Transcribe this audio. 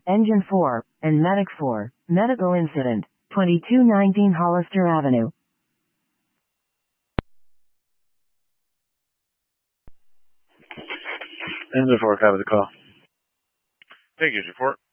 Engine 4, and Medic 4, medical incident, 2219 Hollister Avenue. Engine 4, copy the call. Thank you, Engine 4.